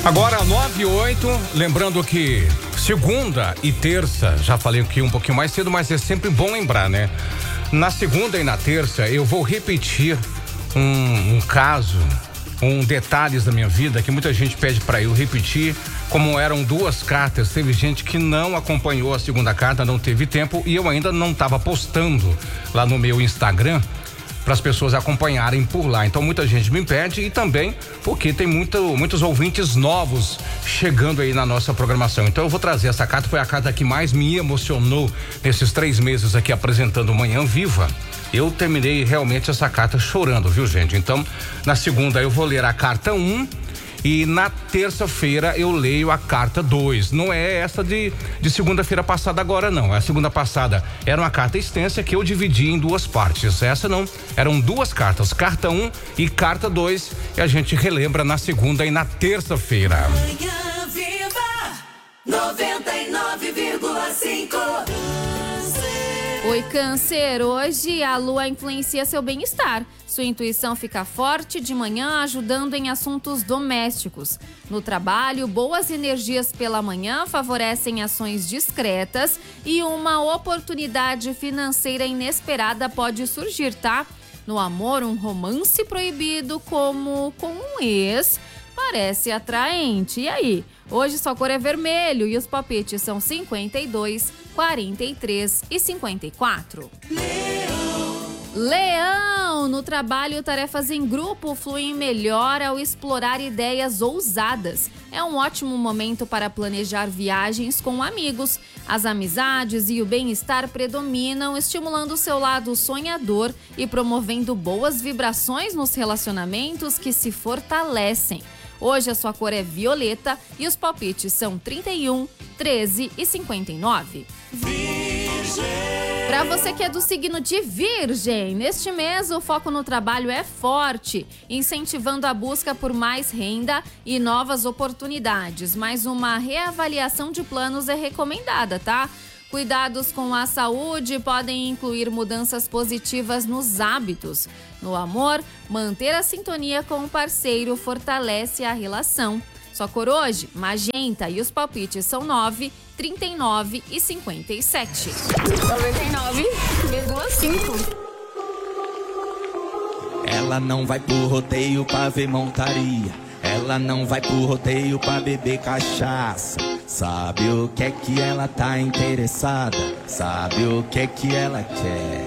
Agora 9:08, lembrando que segunda e terça, já falei aqui um pouquinho mais cedo, mas é sempre bom lembrar, né? Na segunda e na terça eu vou repetir um caso, detalhes da minha vida que muita gente pede para eu repetir. Como eram duas cartas, teve gente que não acompanhou a segunda carta, não teve tempo e eu ainda não estava postando lá no meu Instagram para as pessoas acompanharem por lá. Então muita gente me pede e também porque tem muitos ouvintes novos chegando aí na nossa programação. Então eu vou trazer essa carta, foi a carta que mais me emocionou nesses 3 meses aqui apresentando Manhã Viva. Eu terminei realmente essa carta chorando, viu, gente? Então na segunda eu vou ler a carta 1 e na terça-feira eu leio a carta 2. Não é essa de segunda-feira passada agora, não. A segunda passada era uma carta extensa que eu dividi em 2 partes. Essa não, eram 2 cartas, carta 1 e carta 2, e a gente relembra na segunda e na terça-feira. Manhã Viva 99,5. Oi, Câncer, hoje a lua influencia seu bem-estar. Sua intuição fica forte de manhã, ajudando em assuntos domésticos. No trabalho, boas energias pela manhã favorecem ações discretas e uma oportunidade financeira inesperada pode surgir, tá? No amor, um romance proibido como com um ex parece atraente. E aí? Hoje sua cor é vermelho e os palpites são 52, 43 e 54. Leão, no trabalho, tarefas em grupo fluem melhor ao explorar ideias ousadas. É um ótimo momento para planejar viagens com amigos. As amizades e o bem-estar predominam, estimulando seu lado sonhador e promovendo boas vibrações nos relacionamentos que se fortalecem. Hoje a sua cor é violeta e os palpites são 31, 13 e 59. Para você que é do signo de Virgem, neste mês o foco no trabalho é forte, incentivando a busca por mais renda e novas oportunidades. Mas uma reavaliação de planos é recomendada, tá? Cuidados com a saúde podem incluir mudanças positivas nos hábitos. No amor, manter a sintonia com o parceiro fortalece a relação. Sua cor hoje, magenta, e os palpites são 9, 39 e 57. 99,5. Ela não vai pro rodeio pra ver montaria. Ela não vai pro rodeio pra beber cachaça. Sabe o que é que ela tá interessada? Sabe o que é que ela quer?